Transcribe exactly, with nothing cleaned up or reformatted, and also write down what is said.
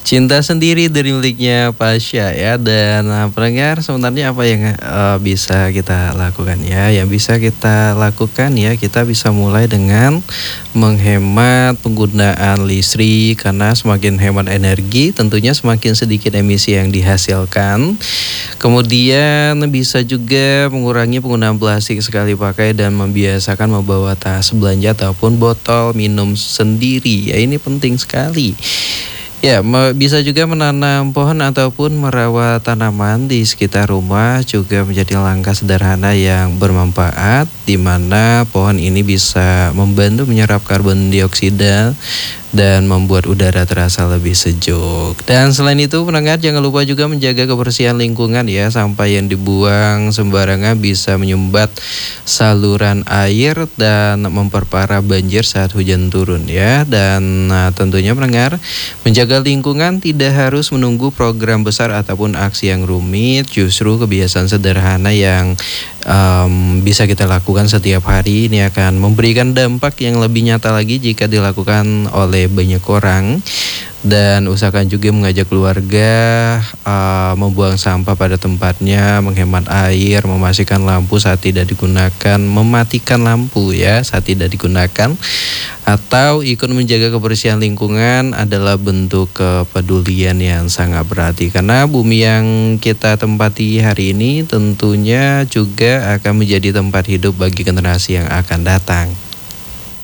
Cinta Sendiri dari miliknya Pasha ya. Dan uh, pendengar, sebenarnya apa yang uh, bisa kita lakukan ya? Yang bisa kita lakukan ya, kita bisa mulai dengan menghemat penggunaan listrik, karena semakin hemat energi tentunya semakin sedikit emisi yang dihasilkan. Kemudian bisa juga mengurangi penggunaan plastik sekali pakai dan membiasakan membawa tas belanja ataupun botol minum sendiri ya, ini penting sekali. Ya, bisa juga menanam pohon ataupun merawat tanaman di sekitar rumah juga menjadi langkah sederhana yang bermanfaat, di mana pohon ini bisa membantu menyerap karbon dioksida dan membuat udara terasa lebih sejuk. Dan selain itu, pendengar, jangan lupa juga menjaga kebersihan lingkungan ya. Sampah yang dibuang sembarangan bisa menyumbat saluran air dan memperparah banjir saat hujan turun ya. Dan nah, tentunya pendengar, menjaga lingkungan tidak harus menunggu program besar ataupun aksi yang rumit. Justru kebiasaan sederhana yang um, bisa kita lakukan setiap hari ini akan memberikan dampak yang lebih nyata lagi jika dilakukan oleh banyak orang. Dan usahakan juga mengajak keluarga uh, membuang sampah pada tempatnya, menghemat air, mematikan lampu saat tidak digunakan, mematikan lampu ya saat tidak digunakan, atau ikut menjaga kebersihan lingkungan adalah bentuk kepedulian yang sangat berarti. Karena bumi yang kita tempati hari ini tentunya juga akan menjadi tempat hidup bagi generasi yang akan datang.